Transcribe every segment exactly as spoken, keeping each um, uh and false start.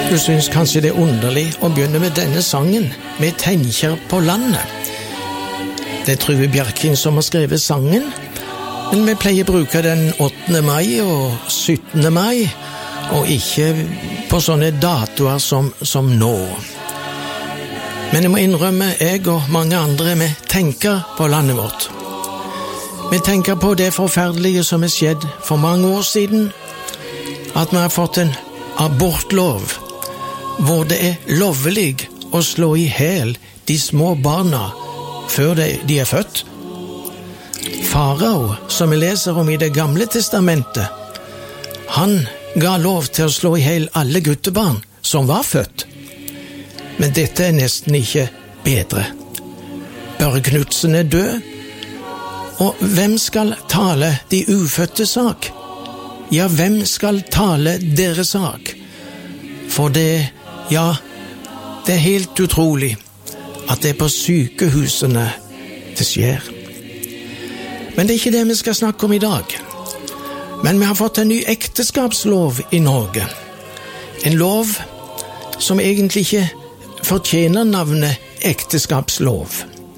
Du synes kanskje det er underlig å begynne med denne sangen, med tenker på landet. Det er Trygve Bjerking som har skrevet sangen, men vi pleier å bruke den åttende mai og syttende mai, og ikke på sånne datoer som, som nå. Men jeg må innrømme, jeg og mange andre, vi tenker på landet vårt. Vi tenker på det forferdelige som er skjedd for mange år siden, at vi har fått en abortlov, hvor det er lovlig å slå i hel de små barna før de, de er født. Farao, som vi leser om i det gamle testamentet, han ga lov til å slå i hel alle guttebarn som var født. Men dette er nesten ikke bedre. Børre Knudsen er død, og hvem skal tale de ufødte sak? Ja, hvem skal tale deres sak? For det, ja, det er helt utrolig at det er på sykehusene det skjer. Men det er ikke det vi skal snakke om i dag. Men vi har fått en ny ekteskapslov i Norge. En lov som egentlig ikke fortjener navnet ekteskapslov.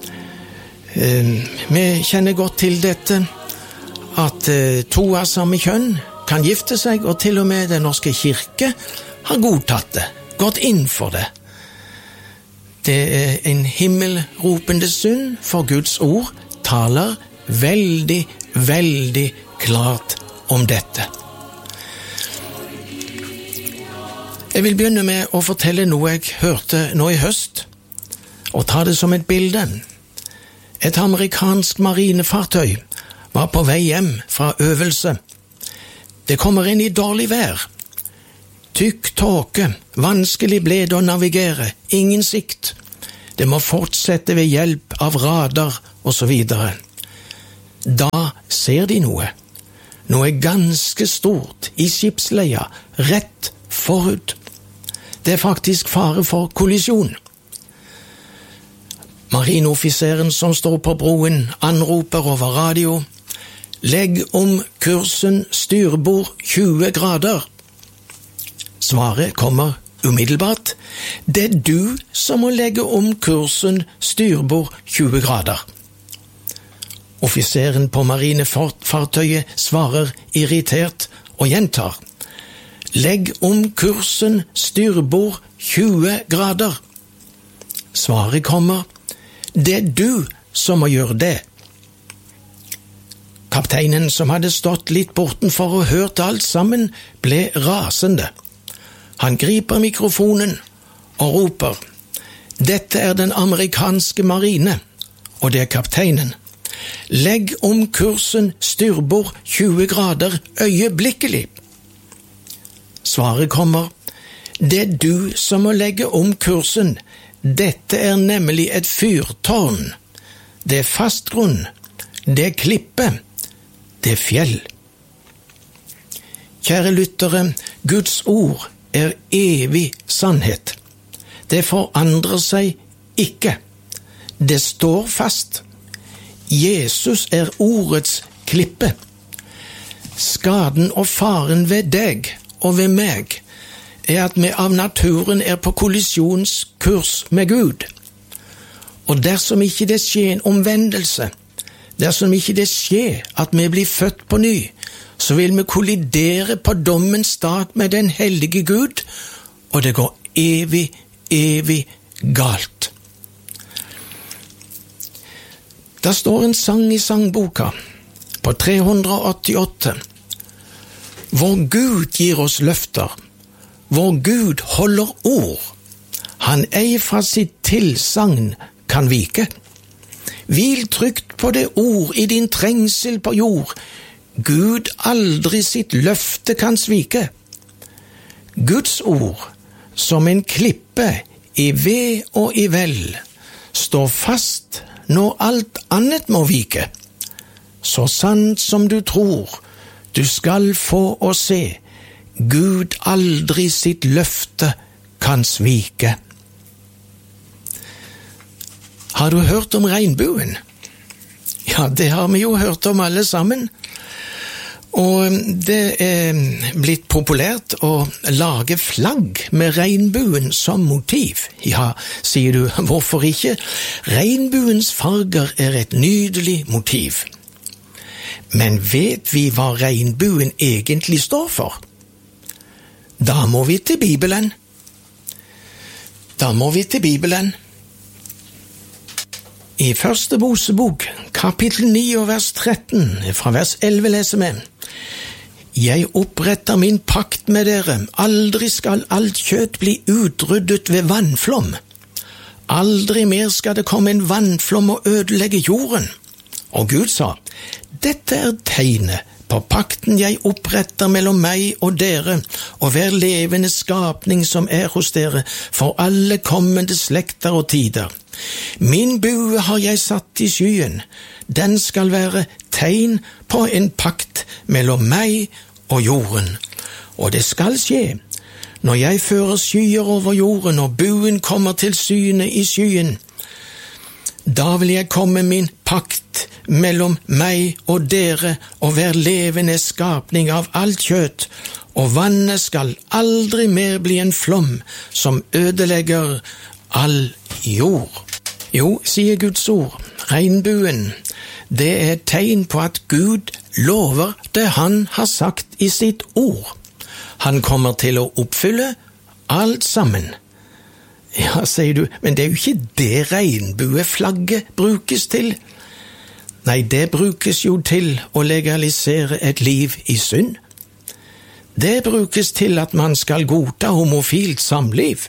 Vi kjenner godt til dette, at to av samme kjønn kan gifte seg, og til og med Den norske kirke har godtatt det, gått inn for det. Det er en himmelropende synd, for Guds ord taler veldig, veldig klart om dette. Jeg vil begynne med å fortelle noe jeg hørte nå i høst, og ta det som et bilde. Et amerikansk marinefartøy var på vei hjem fra øvelse. Det kommer inn i dårlig vær. Tykk tåke, vanskelig ble det å navigere, ingen sikt. Det må fortsette ved hjelp av radar og så videre. Da ser de noe. Noe ganske stort i skipsleia, rett forut. Det er faktisk fare for kollisjon. Marineoffiseren som står på broen anroper over radio: legg om kursen styrbord tjue grader. Svaret kommer umiddelbart: det er du som må legge om kursen styrbord tjue grader. Offiseren på marinefartøyet svarer irritert og gjentar: legg om kursen styrbord tjue grader. Svaret kommer: det er du som må gjøre det. Kapteinen, som hadde stått litt bortenfor og hørt alt sammen, ble rasende. Han griper mikrofonen og roper: dette er den amerikanske marine, og det er kapteinen. Legg om kursen styrbord tjue grader øyeblikkelig. Svaret kommer: det er du som må legge om kursen. Dette er nemlig et fyrtårn. Det er fast grunn. Det er klippe. Det er fjell. Kjære lyttere, Guds ord er evig sannhet. Det forandrer seg ikke. Det står fast. Jesus er ordets klippe. Skaden og faren ved deg og ved meg er at vi av naturen er på kollisjonskurs med Gud. Og dersom ikke det skjer en omvendelse, dersom ikke det skjer at vi blir født på ny, så vil vi kollidere på dommens dag med den hellige Gud, og det går evig, evig galt. Der står en sang i sangboka på tre hundre og åttiåtte, hvor Gud gir oss løfter, hvor Gud holder ord. Han ei fra sitt tilsagn kan vike. Hvil trygt på det ord i din trengsel på jord. Gud aldri sitt løfte kan svike. Guds ord, som en klippe i ve og i vel, står fast når alt annet må vike. Så sant som du tror, du skal få å se, Gud aldri sitt løfte kan svike. Har du hørt om regnbuen? Ja, det har vi jo hørt om alle sammen. Og det er blitt populært å lage flagg med regnbuen som motiv. Ja, sier du, hvorfor ikke? Regnbuens farger er et nydelig motiv. Men vet vi hva regnbuen egentlig står for? Da må vi til Bibelen. Da må vi til Bibelen. I første Mosebok, kapittel ni og vers tretten, fra vers elleve leser vi: Jeg oppretter min pakt med dere, aldri skal alt kjøtt bli utryddet ved vannflom. Aldri mer skal det komme en vannflom og ødelegge jorden. Og Gud sa, dette er tegnet på pakten jeg oppretter mellom meg og dere, og hver levende skapning som er hos dere, for alle kommende slekter og tider. Min bue har jeg satt i skyen, den skal være tegn på en pakt mellom meg og jorden. Og det skal skje, når jeg fører skyer over jorden, og buen kommer til syne i skyen. Da vil jeg komme min pakt mellom meg og dere og hver levende skapning av alt kjøtt, og vannet skal aldri mer bli en flom som ødelegger all jord. Jo, sier Guds ord, regnbuen, det er et tegn på at Gud lover det han har sagt i sitt ord. Han kommer til å oppfylle alt sammen. Ja, sier du, men det er jo ikke det regnbueflagget brukes til. Nei, det brukes jo til å legalisere et liv i synd. Det brukes til at man skal godta homofilt samliv.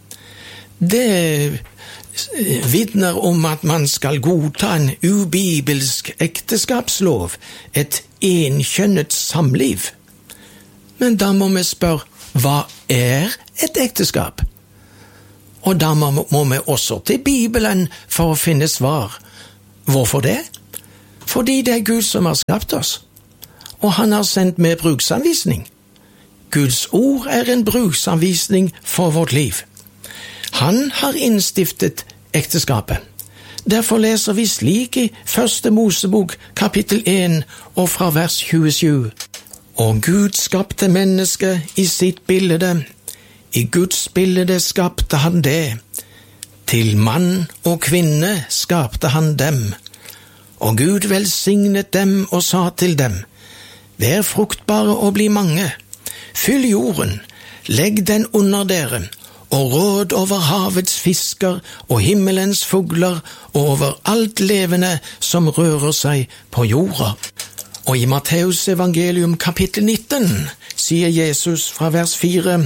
Det vitner om at man skal godta en ubibelsk ekteskapslov, et enkjønnet samliv. Men da må vi spørre, hva er et ekteskap? Og da må, må vi også til Bibelen for å finne svar. Hvorfor det? Fordi det er Gud som har skapt oss, og han har sendt med bruksanvisning. Guds ord er en bruksanvisning for vårt liv. Han har innstiftet ekteskapet. Derfor leser vi slik i første Mosebok, kapittel én, og fra vers tjuesju. Og Gud skapte mennesket i sitt bilde. I Guds bilde skapte han det. Til mann og kvinne skapte han dem. Og Gud velsignet dem og sa til dem, vær fruktbare og bli mange, fyll jorden, legg den under dere, og råd over havets fisker og himmelens fugler og over alt levende som rører seg på jorda. Og i Matteus evangelium kapittel nitten sier Jesus fra vers fire,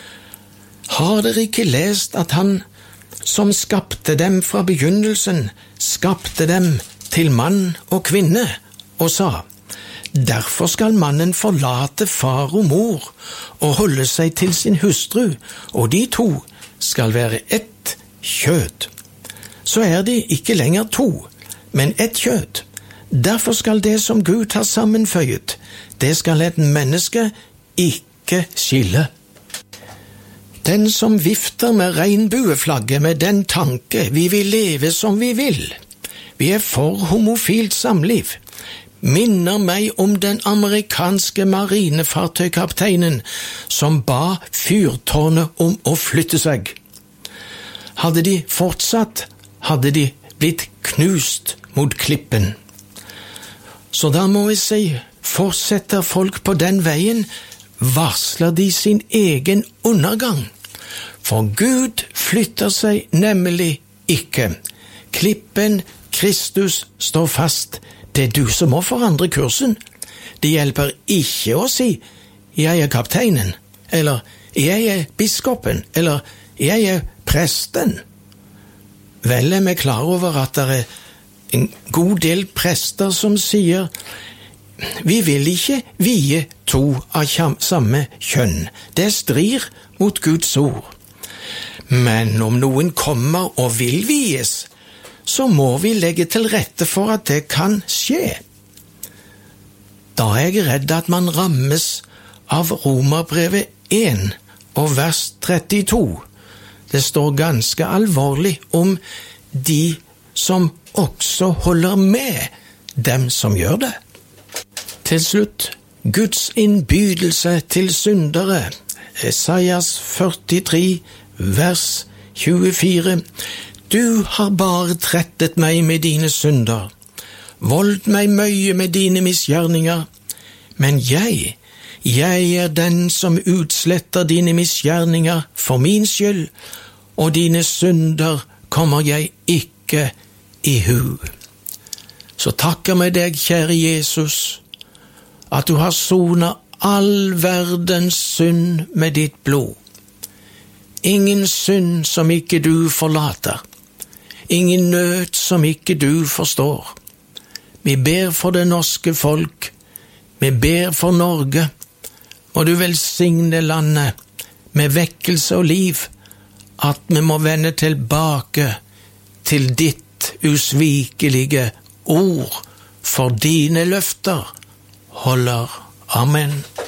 har dere ikke lest at han som skapte dem fra begynnelsen, skapte dem til mann og kvinne, og sa, derfor skal mannen forlate far og mor og holde seg til sin hustru, og de to skal være ett kjøtt. Så er de ikke lenger to, men ett kjøtt. Derfor skal det som Gud har sammenføyet, det skal et menneske ikke skille. Den som vifter med regnbueflagget med den tanke vi vil leve som vi vil, vi er for homofilt samliv, minner meg om den amerikanske marinefartøykapteinen som ba fyrtårnet om å flytte seg. Hadde de fortsatt, hadde de blitt knust mot klippen. Så da må vi si, fortsetter folk på den veien, varsler de sin egen undergang. For Gud flytter seg nemlig ikke. Klippen Kristus står fast. Det er du som må forandre kursen. Det hjelper ikke å si, jeg er kapteinen, eller jeg er biskopen, eller jeg er presten. Vel er vi klar over at det er en god del prester som sier, vi vil ikke vie to av samme kjønn. Det strir mot Guds ord. Men om noen kommer og vil vies, så må vi legge til rette for at det kan skje. Da er jeg redd at man rammes av Romerbrevet én og vers trettito. Det står ganske alvorlig om de som også holder med dem som gjør det. Til slutt Guds innbydelse til syndere, Esaias førtitre, vers tjuefire. Du har bare trettet meg med dine synder, voldt meg møye med dine misgjerninger, men jeg, jeg er den som utsletter dine misgjerninger for min skyld, og dine synder kommer jeg ikke i hu. Så takker meg deg, kjære Jesus, at du har sonet all verdens synd med ditt blod. Ingen synd som ikke du forlater, ingen nød som ikke du forstår. Vi ber for det norske folk, vi ber for Norge, og du velsigne landet med vekkelse og liv, at vi må vende tilbake til ditt usvikelige ord, for dine løfter holder. Amen.